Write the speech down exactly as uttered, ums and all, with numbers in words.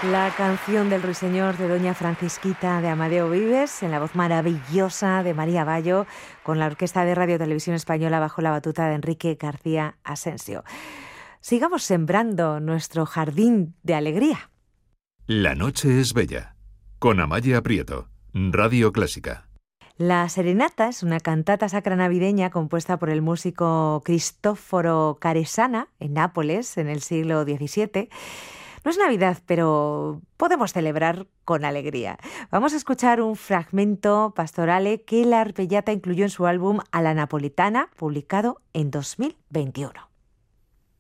La canción del Ruiseñor de Doña Francisquita de Amadeo Vives, en la voz maravillosa de María Bayo, con la Orquesta de Radio Televisión Española bajo la batuta de Enrique García Asensio. Sigamos sembrando nuestro jardín de alegría. La noche es bella, con Amaya Prieto, Radio Clásica. La Serenata es una cantata sacra navideña compuesta por el músico Cristoforo Caresana en Nápoles en el siglo diecisiete. No es Navidad, pero podemos celebrar con alegría. Vamos a escuchar un fragmento pastorale que la Arpellata incluyó en su álbum A la Napolitana, publicado en dos mil veintiuno.